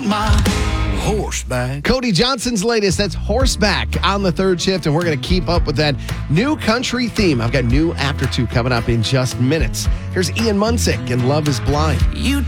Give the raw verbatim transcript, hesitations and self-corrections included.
my horseback. Cody Johnson's latest, that's Horseback on the third shift, and we're going to keep up with that new country theme. I've got new After Two coming up in just minutes. Here's Ian Munsick and Love is Blind. You